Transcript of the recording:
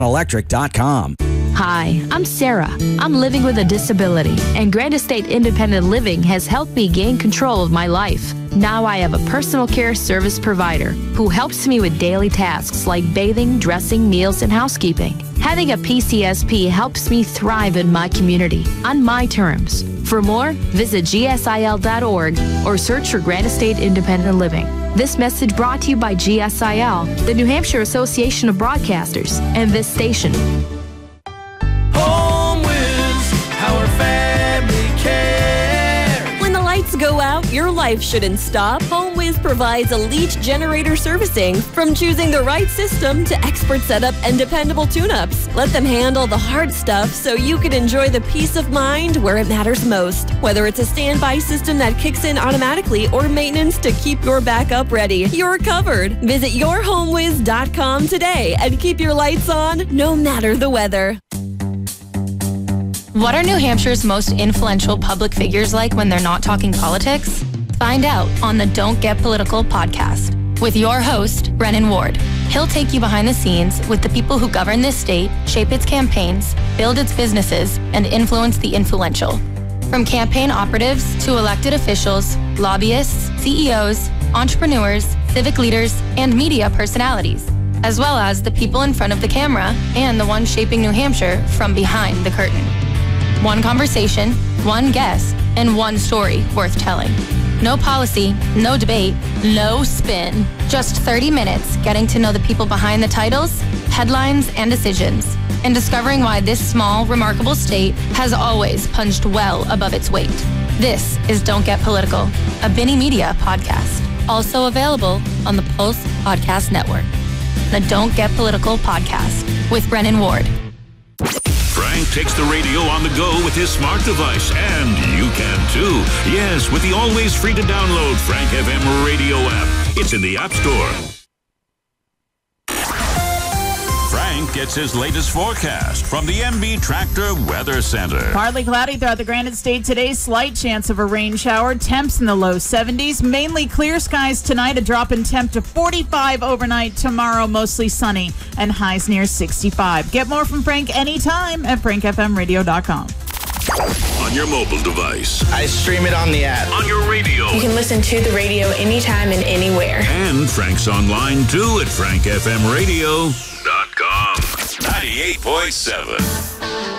Electric.com. Hi, I'm Sarah. I'm living with a disability, and Grand Estate Independent Living has helped me gain control of my life. Now I have a personal care service provider who helps me with daily tasks like bathing, dressing, meals, and housekeeping. Having a PCSP helps me thrive in my community on my terms. For more, visit gsil.org or search for Grand Estate Independent Living. This message brought to you by GSIL, the New Hampshire Association of Broadcasters, and this station. Home Whiz, our family cares. When the lights go out, your life shouldn't stop. Home Whiz provides elite generator servicing, from choosing the right system to expert setup and dependable tune-ups. Let them handle the hard stuff so you can enjoy the peace of mind where it matters most. Whether it's a standby system that kicks in automatically or maintenance to keep your backup ready, you're covered. Visit yourhomewiz.com today and keep your lights on no matter the weather. What are New Hampshire's most influential public figures like when they're not talking politics? Find out on the Don't Get Political podcast with your host, Brennan Ward. He'll take you behind the scenes with the people who govern this state, shape its campaigns, build its businesses, and influence the influential. From campaign operatives to elected officials, lobbyists, CEOs, entrepreneurs, civic leaders, and media personalities, as well as the people in front of the camera and the ones shaping New Hampshire from behind the curtain. One conversation, one guest, and one story worth telling. No policy, no debate, no spin. Just 30 minutes getting to know the people behind the titles, headlines, and decisions, and discovering why this small, remarkable state has always punched well above its weight. This is Don't Get Political, a Binny Media podcast. Also available on the Pulse Podcast Network. The Don't Get Political podcast with Brennan Ward. Frank takes the radio on the go with his smart device, and you can too. Yes, with the always free to download Frank FM radio app. It's in the App Store. Frank gets his latest forecast from the MB Tractor Weather Center. Partly cloudy throughout the Granite State today. Slight chance of a rain shower. Temps in the low 70s. Mainly clear skies tonight. A drop in temp to 45 overnight. Tomorrow, mostly sunny and highs near 65. Get more from Frank anytime at frankfmradio.com. On your mobile device. I stream it on the app. On your radio. You can listen to the radio anytime and anywhere. And Frank's online too at frankfmradio.com. 98.7.